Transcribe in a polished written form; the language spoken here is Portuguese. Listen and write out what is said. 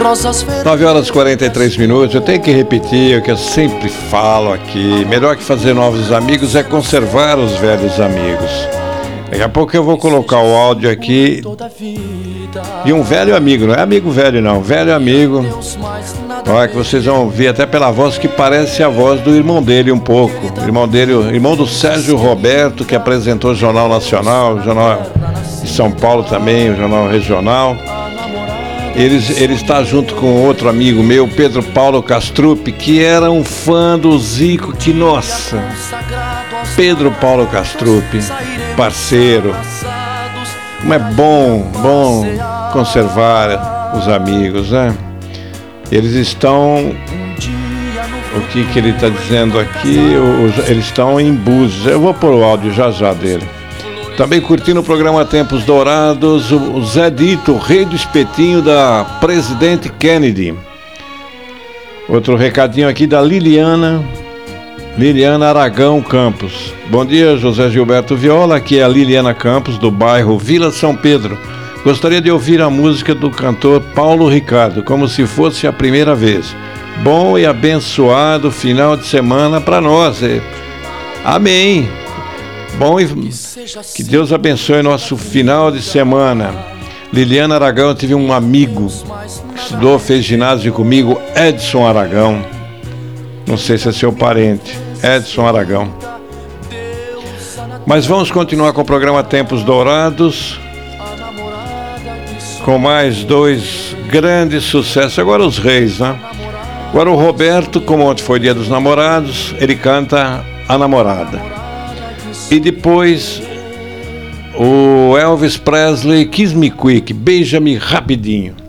9 horas e 43 minutos. Eu tenho que repetir o que eu sempre falo aqui. Melhor que fazer novos amigos é conservar os velhos amigos. Daqui a pouco eu vou colocar o áudio aqui de um velho amigo. Não é amigo velho não, velho amigo. Olha que vocês vão ouvir até pela voz que parece a voz do irmão dele um pouco. Irmão do Sérgio Roberto, que apresentou o Jornal Nacional, o Jornal de São Paulo também, o Jornal Regional. Ele está junto com outro amigo meu, Pedro Paulo Castrup, que era um fã do Zico, que nossa, Pedro Paulo Castrup, parceiro. Como é bom conservar os amigos, né? Eles estão, o que ele está dizendo aqui, eles estão em Búzios. Eu vou pôr o áudio já dele. Também curtindo o programa Tempos Dourados, o Zé Dito, rei do espetinho da Presidente Kennedy. Outro recadinho aqui da Liliana Aragão Campos. Bom dia, José Gilberto Viola, aqui é a Liliana Campos, do bairro Vila São Pedro. Gostaria de ouvir a música do cantor Paulo Ricardo, como se fosse a primeira vez. Bom e abençoado final de semana para nós. Amém. Bom e que Deus abençoe nosso final de semana. Liliana Aragão, eu tive um amigo que estudou, fez ginásio comigo, Edson Aragão. Não sei se é seu parente, Edson Aragão. Mas vamos continuar com o programa Tempos Dourados, com mais dois grandes sucessos. Agora os reis, né? Agora o Roberto, como ontem foi Dia dos Namorados, ele canta A Namorada. E depois o Elvis Presley, Kiss Me Quick, beija-me rapidinho.